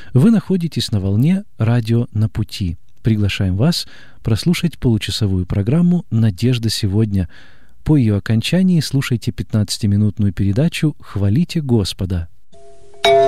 Вы находитесь на волне радио «На пути». Приглашаем вас прослушать получасовую программу «Надежда сегодня». По ее окончании слушайте 15-минутную передачу «Хвалите Господа».